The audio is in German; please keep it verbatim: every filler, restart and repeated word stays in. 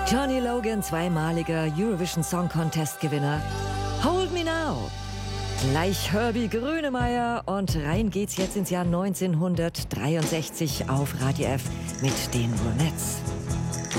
Johnny Logan, zweimaliger Eurovision Song Contest Gewinner. Hold Me Now. Gleich Herbie Grönemeyer und rein geht's jetzt ins Jahr neunzehnhundertdreiundsechzig auf Radio F mit den Ronettes.